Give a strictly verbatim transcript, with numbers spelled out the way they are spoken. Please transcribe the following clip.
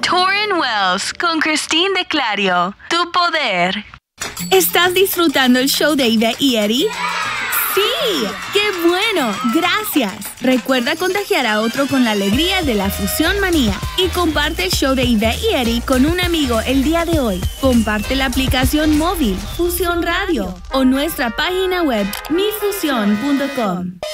Torrin Wells con Christine de Clario. Tu poder. ¿Estás disfrutando el show de Ivette y Eddie? ¡Sí! ¡Qué bueno! ¡Gracias! Recuerda contagiar a otro con la alegría de la Fusión Manía y comparte el show de Ivette y Eddie con un amigo el día de hoy. Comparte la aplicación móvil Fusión Radio o nuestra página web mi fusión punto com.